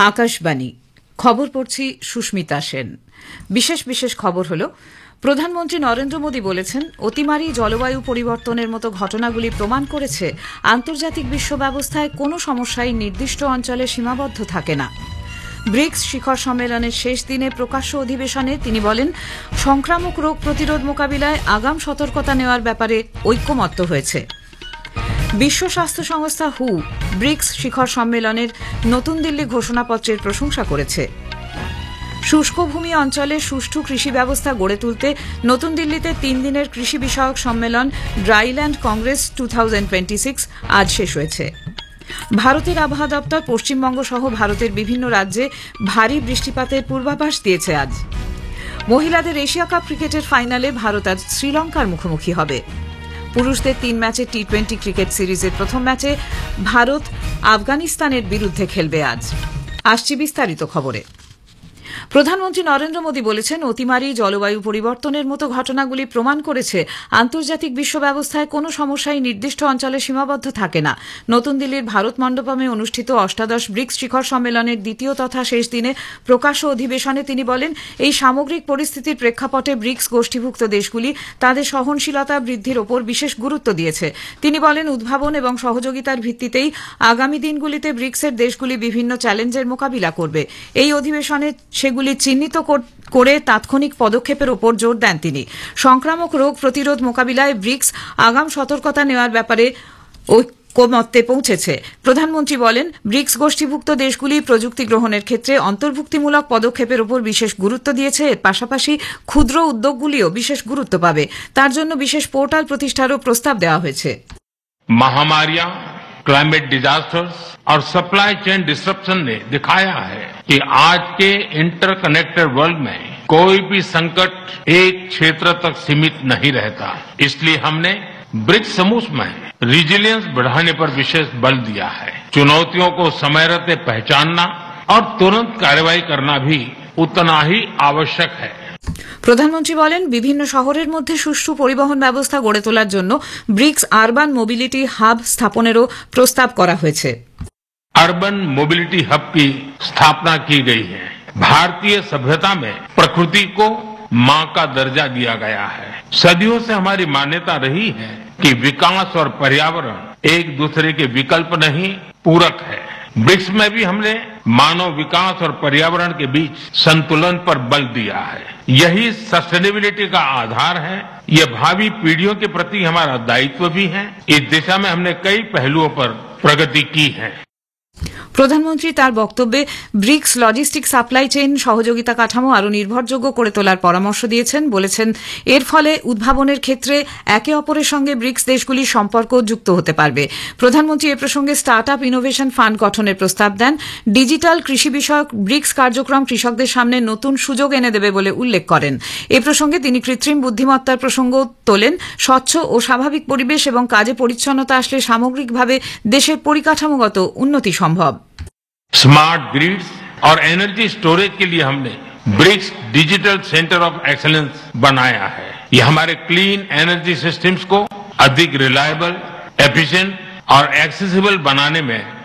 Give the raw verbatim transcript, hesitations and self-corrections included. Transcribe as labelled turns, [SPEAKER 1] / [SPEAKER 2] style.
[SPEAKER 1] আকাশবাণী খবর পড়ছি সুস্মিতা সেন। বিশেষ বিশেষ খবর হল, প্রধানমন্ত্রী নরেন্দ্র মোদী বলেছেন, অতিমারি জলবায়ু পরিবর্তনের মতো ঘটনাগুলি প্রমাণ করেছে আন্তর্জাতিক বিশ্ব ব্যবস্থায় কোনো সমস্যাই নির্দিষ্ট অঞ্চলে সীমাবদ্ধ থাকে না। ব্রিক্স শিখর সম্মেলনের শেষ দিনে প্রকাশ্য অধিবেশনে তিনি বলেন, সংক্রামক রোগ প্রতিরোধ মোকাবিলায় আগাম সতর্কতা নেওয়ার ব্যাপারে ঐকমত্য হয়েছে। বিশ্ব স্বাস্থ্য সংস্থা হু ব্রিক্স শিখর সম্মেলনের নতুন দিল্লি ঘোষণাপত্রের প্রশংসা করেছে। শুষ্ক ভূমি অঞ্চলে সুষ্ঠু কৃষি ব্যবস্থা গড়ে তুলতে নতুন দিল্লিতে তিন দিনের কৃষি বিষয়ক সম্মেলন ড্রাইল্যান্ড Congress two thousand twenty six আজ শেষ হয়েছে। ভারতের আবহাওয়া দপ্তর পশ্চিমবঙ্গ সহ ভারতের বিভিন্ন রাজ্যে ভারী বৃষ্টিপাতের পূর্বাভাস দিয়েছে আজ। মহিলাদের এশিয়া কাপ ক্রিকেটের ফাইনালে ভারত আজ শ্রীলঙ্কার মুখোমুখি হবে। পুরুষদের তিন ম্যাচের টি টোয়েন্টি ক্রিকেট সিরিজের প্রথম ম্যাচে ভারত আফগানিস্তানের বিরুদ্ধে খেলবে আজ। আসছি বিস্তারিত খবরে। প্রধানমন্ত্রী নরেন্দ্র মোদী বলেছেন, অতিমারি জলবায়ু পরিবর্তনের মতো ঘটনাগুলি প্রমাণ করেছে আন্তর্জাতিক বিশ্ব ব্যবস্থায় কোনো সমস্যাই নির্দিষ্ট অঞ্চলে সীমাবদ্ধ থাকে না। নতুন দিল্লির ভারত মণ্ডপমে অনুষ্ঠিত অষ্টাদশ ব্রিক্স শিখর সম্মেলনের দ্বিতীয় তথা শেষ দিনে প্রকাশ্য অধিবেশনে তিনি বলেন, এই সামগ্রিক পরিস্থিতির প্রেক্ষাপটে ব্রিক্স গোষ্ঠীভুক্ত দেশগুলি তাদের সহনশীলতা বৃদ্ধির ওপর বিশেষ গুরুত্ব দিয়েছে। তিনি বলেন, উদ্ভাবন এবং সহযোগিতার ভিত্তিতেই আগামী দিনগুলিতে ব্রিক্সের দেশগুলি বিভিন্ন চ্যালেঞ্জের মোকাবিলা করবে। এই অধিবেশনে সেগুলি চিহ্নিত করে তাৎক্ষণিক পদক্ষেপের ওপর জোর দেন তিনি। সংক্রামক রোগ প্রতিরোধ মোকাবিলায় ব্রিক্স আগাম সতর্কতা নেওয়ার ব্যাপারে ঐকমত্যে পৌঁছেছে। প্রধানমন্ত্রী বলেন, ব্রিক্স গোষ্ঠীভুক্ত দেশগুলি প্রযুক্তি গ্রহণের ক্ষেত্রে অন্তর্ভুক্তিমূলক পদক্ষেপের ওপর বিশেষ গুরুত্ব দিয়েছে। এর পাশাপাশি ক্ষুদ্র উদ্যোগগুলিও বিশেষ গুরুত্ব পাবে। তার জন্য বিশেষ পোর্টাল প্রতিষ্ঠারও প্রস্তাব দেওয়া হয়েছে।
[SPEAKER 2] महामारियां, क्लाइमेट डिजास्टर्स और सप्लाई चेन डिसरप्शन ने दिखाया है कि आज के इंटरकनेक्टेड वर्ल्ड में कोई भी संकट एक क्षेत्र तक सीमित नहीं रहता। इसलिए हमने ब्रिक्स समूह में रिजिलियंस बढ़ाने पर विशेष बल दिया है। चुनौतियों को समय रहते पहचानना और तुरंत कार्रवाई करना भी उतना ही आवश्यक है।
[SPEAKER 1] প্রধানমন্ত্রী বলেন, বিভিন্ন শহরের মধ্যে সুষ্ঠু পরিবহন ব্যবস্থা গড়ে তোলার জন্য ব্রিক্স আরবান মোবিলিটি হাব স্থাপনেরও প্রস্তাব করা হয়েছে।
[SPEAKER 2] अर्बन मोबिलिटी हब की स्थापना की गई है। भारतीय सभ्यता में प्रकृति को मां का दर्जा दिया गया है। सदियों से हमारी मान्यता रही है कि विकास और पर्यावरण एक दूसरे के विकल्प नहीं, पूरक है। ब्रिक्स में भी हमने मानव विकास और पर्यावरण के बीच संतुलन पर बल दिया है। यही सस्टेनेबिलिटी का आधार है। ये भावी पीढ़ियों के प्रति हमारा दायित्व भी है। इस दिशा में हमने कई पहलुओं पर प्रगति की है।
[SPEAKER 1] প্রধানমন্ত্রী তার বক্তব্যে ব্রিক্স লজিস্টিক সাপ্লাই চেইন সহযোগিতা কাঠামো আরও নির্ভরযোগ্য করে তোলার পরামর্শ দিয়েছেন। বলেছেন, এর ফলে উদ্ভাবনের ক্ষেত্রে একে অপরের সঙ্গে ব্রিক্স দেশগুলির সম্পর্ক যুক্ত হতে পারবে। প্রধানমন্ত্রী এ প্রসঙ্গে স্টার্ট আপ ইনোভেশন ফান্ড গঠনের প্রস্তাব দেন। ডিজিটাল কৃষি বিষয়ক ব্রিক্স কার্যক্রম কৃষকদের সামনে নতুন সুযোগ এনে দেবে বলে উল্লেখ করেন। এ প্রসঙ্গে তিনি কৃত্রিম বুদ্ধিমত্তার প্রসঙ্গ তোলেন। স্বচ্ছ ও স্বাভাবিক পরিবেশ এবং কাজে পরিচ্ছন্নতা আসলে সামগ্রিকভাবে দেশের পরিকাঠামোগত উন্নতি সম্ভব।
[SPEAKER 2] स्मार्ट ग्रिड्स और एनर्जी स्टोरेज के लिए हमने BRICS digital centre of excellence बनाया है। ये हमारे क्लीन एनर्जी सिस्टम्स को अधिक रिलायबल, एफिशिएंट और एक्सेसिबल बनाने में